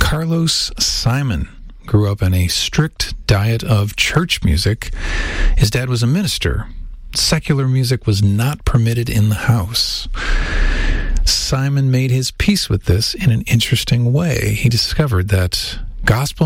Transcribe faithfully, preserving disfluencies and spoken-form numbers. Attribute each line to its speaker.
Speaker 1: Carlos Simon grew up on a strict diet of church music. His dad was a minister. Secular music was not permitted in the house. Simon made his peace with this in an interesting way. He discovered that gospel